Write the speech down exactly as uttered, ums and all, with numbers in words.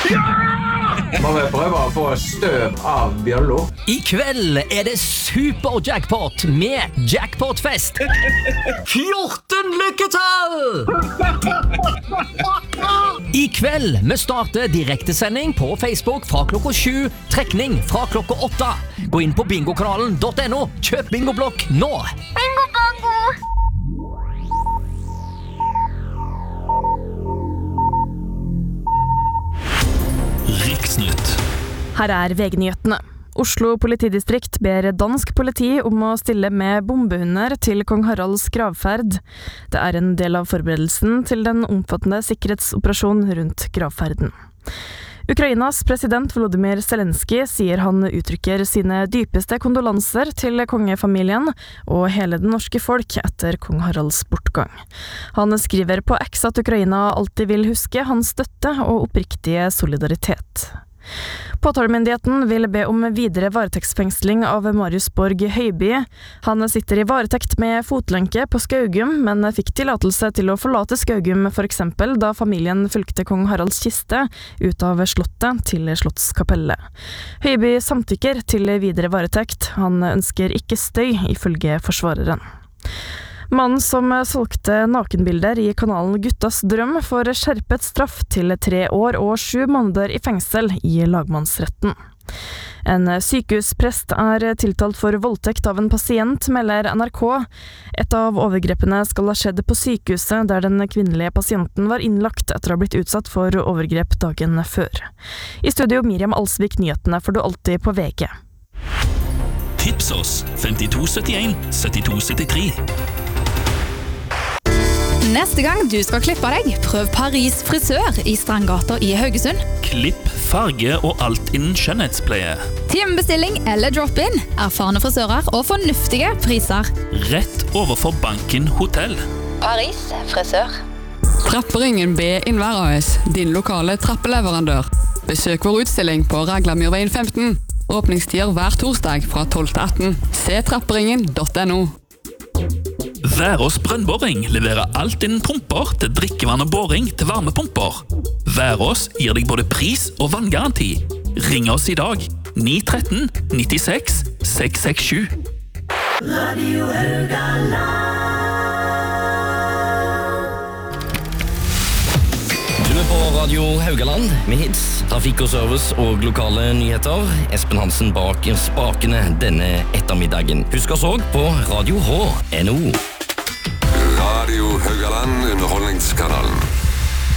Må vi prøve å få støv av Bjørlo? I kveld er det super-jackpot med jackpotfest. fjorten lykketall! I kveld vi starter direktesending på Facebook fra klokka sju, trekning fra klokka åtte. Gå inn på bingokanalen punktum no, kjøp bingoblokk nå. Bingo bongo! Riksnytt. Her er V G-nyhetene. Oslo politidistrikt ber dansk politi om å stille med bombehunder til kong Haralds gravferd. Det er en del av forberedelsen til den omfattende sikkerhetsoperasjonen rundt gravferden. Ukrainas president Volodymyr Zelensky sier han uttrykker sine dypeste kondolanser til kongefamilien og hele det norske folk etter kong Haralds bortgang. Han skriver på X at Ukraina alltid vil huske hans støtte og oppriktige solidaritet. Påtalemyndigheten vil be om videre varetektsfengsling av Marius Borg Høiby. Han sitter i varetekt med fotlenke på Skaugum, men fikk tillatelse til å forlate Skaugum for eksempel da familien fulgte kong Haralds kiste ut av slottet til Slottskapellet. Høiby samtykker til videre varetekt. Han ønsker ikke støy, ifølge forsvareren. Mannen som solgte nakenbilder i kanalen Guttas drøm får skjerpet straff til tre år og sju måneder i fengsel i lagmannsretten. En sykehusprest er tiltalt for voldtekt av en pasient, melder N R K. Et av overgrepene skal ha skjedd på sykehuset der den kvinnelige pasienten var innlagt etter å ha blitt utsatt for overgrep dagen før. I studio Miriam Alsvik, nyhetene får du alltid på V G. Tips oss femtito syttien syttito syttitre. Neste gang du skal klippe deg, prøv Paris frisør i Strandgata i Haugesund. Klipp, farge og alt innen skjønnhetspleie. Timebestilling eller drop-in, erfarne frisører og fornuftige priser. Rett overfor Banken Hotell. Paris frisør. Trapperingen B Innvær A S, din lokale trappeleverandør. Besøk vår utstilling på Raglamyrveien femten. Åpningstider hver torsdag fra tolv til atten. Se trapperingen punktum no. Værås brønnboring leverer alt innen pumper til drikkevann og boring til varmepumper. Værås gir deg både pris og vanngaranti. Ring oss i dag ni ett tre ni seks seks seks sju. Radio Haugaland. Du er på Radio Haugaland med hits, trafikk og service og lokale nyheter. Espen Hansen bak spakene denne ettermiddagen. Husk oss også på Radio H N O. Radio Haugaland, underholdningskanalen.